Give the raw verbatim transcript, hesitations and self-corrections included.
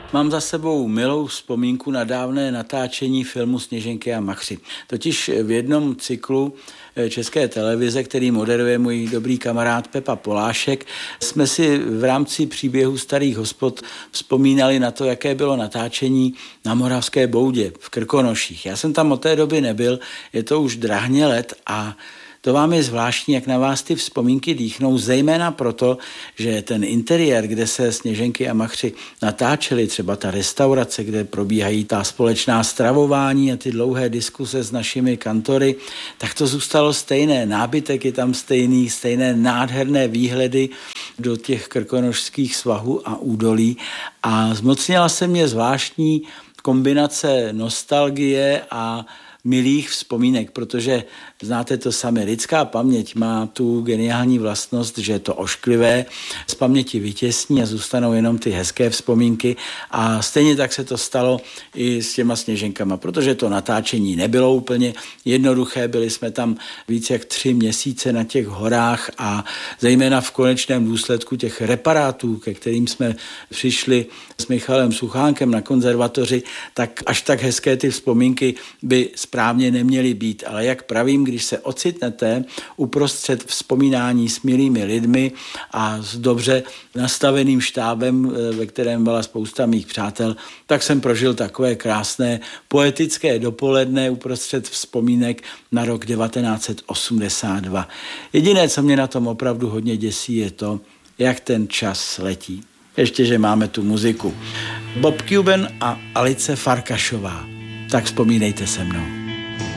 Mám za sebou milou vzpomínku na dávné natáčení filmu Sněženky a Machři. Totiž v jednom cyklu České televize, který moderuje můj dobrý kamarád Pepa Polášek, jsme si v rámci příběhu Starých hospod vzpomínali na to, jaké bylo natáčení na Moravské Boudě v Krkonoších. Já jsem tam od té doby nebyl, je to už drahně let a to vám je zvláštní, jak na vás ty vzpomínky dýchnou, zejména proto, že ten interiér, kde se Sněženky a Machři natáčeli, třeba ta restaurace, kde probíhají ta společná stravování a ty dlouhé diskuse s našimi kantory, tak to zůstalo stejné. Nábytek je tam stejný, stejné nádherné výhledy do těch krkonošských svahů a údolí a zmocnila se mě zvláštní kombinace nostalgie a milých vzpomínek, protože znáte to sami, lidská paměť má tu geniální vlastnost, že je to ošklivé, z paměti vytěsní a zůstanou jenom ty hezké vzpomínky a stejně tak se to stalo i s těma Sněženkama, protože to natáčení nebylo úplně jednoduché, byli jsme tam víc jak tři měsíce na těch horách a zejména v konečném důsledku těch reparátů, ke kterým jsme přišli s Michalem Suchánkem na konzervatoři, tak až tak hezké ty vzpomínky by správně neměly být, ale jak pravím, když se ocitnete uprostřed vzpomínání s milými lidmi a s dobře nastaveným štábem, ve kterém byla spousta mých přátel, tak jsem prožil takové krásné poetické dopoledne uprostřed vzpomínek na rok devatenáct set osmdesát dva. Jediné, co mě na tom opravdu hodně děsí, je to, jak ten čas letí. Ještě, že máme tu muziku. Bob Cuban a Alice Farkašová. Tak vzpomínejte se mnou.